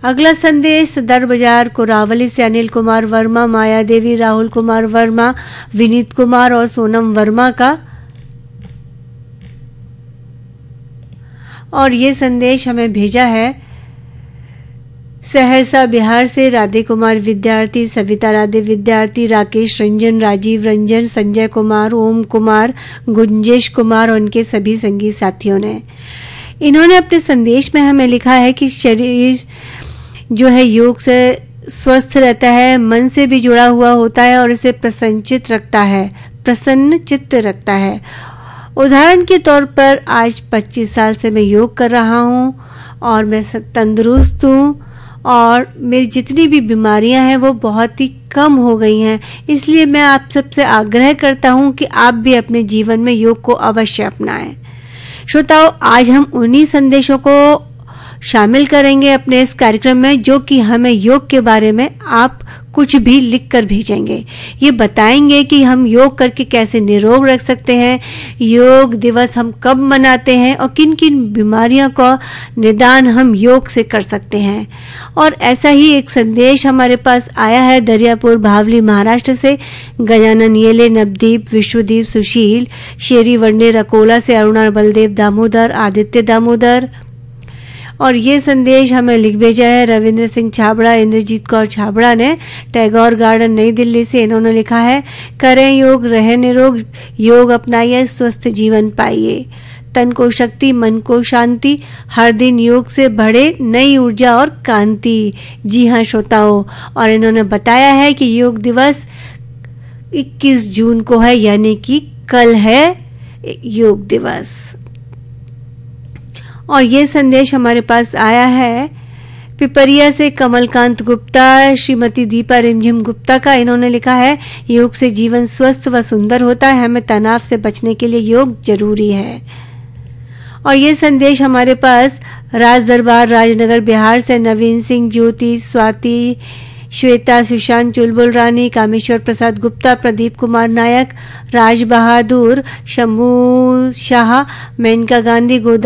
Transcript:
अगला संदेश सदर बाजार कोरावली से अनिल कुमार वर्मा, माया देवी, राहुल कुमार वर्मा, विनीत कुमार और सोनम वर्मा का। और ये संदेश हमें भेजा है सहरसा बिहार से राधे कुमार विद्यार्थी, सविता राधे विद्यार्थी, राकेश रंजन, राजीव रंजन, संजय कुमार, ओम कुमार, गुंजेश कुमार और उनके सभी संगी साथियों ने। इन्होंने अपने संदेश में हमें लिखा है कि शरीर जो है योग से स्वस्थ रहता है, मन से भी जुड़ा हुआ होता है और इसे प्रसन्न चित्त रखता है। उदाहरण के तौर पर आज 25 साल से मैं योग कर रहा हूँ और मैं तंदुरुस्त हूँ और मेरी जितनी भी बीमारियां हैं वो बहुत ही कम हो गई हैं। इसलिए मैं आप सबसे आग्रह करता हूँ कि आप भी अपने जीवन में योग को अवश्य अपनाएं। श्रोताओ, आज हम उन्हीं संदेशों को शामिल करेंगे अपने इस कार्यक्रम में जो कि हमें योग के बारे में आप कुछ भी लिखकर भेजेंगे। ये बताएंगे कि हम योग करके कैसे निरोग रख सकते हैं, योग दिवस हम कब मनाते हैं और किन किन बीमारियों का निदान हम योग से कर सकते हैं। और ऐसा ही एक संदेश हमारे पास आया है दरियापुर भावली महाराष्ट्र से गजानन येले, नवदीप, विश्वदीप, सुशील, शेरी वर्णे, रकोला से अरुणा, बलदेव दामोदर, आदित्य दामोदर। और ये संदेश हमें लिख भेजा है रविंद्र सिंह छाबड़ा, इंद्रजीत कौर छाबड़ा ने टैगोर गार्डन नई दिल्ली से। इन्होंने लिखा है, करें योग, रहें निरोग, योग अपनाइए, स्वस्थ जीवन पाइए, तन को शक्ति, मन को शांति, हर दिन योग से बढ़े नई ऊर्जा और कांति। जी हाँ श्रोताओं, और इन्होंने बताया है कि योग दिवस 21 जून को है, यानी कि कल है योग दिवस। और ये संदेश हमारे पास आया है पिपरिया से कमलकांत गुप्ता, श्रीमती दीपा रिमझिम गुप्ता का। इन्होंने लिखा है, योग से जीवन स्वस्थ व सुंदर होता है, हमें तनाव से बचने के लिए योग जरूरी है। और ये संदेश हमारे पास राज दरबार राजनगर बिहार से नवीन सिंह, ज्योति, स्वाति, श्वेता, सुशांत, चुलबुल रानी, कामेश्वर प्रसाद गुप्ता, प्रदीप कुमार नायक, राज बहादुर, शंभू शाह, मेनका गांधी, गोदा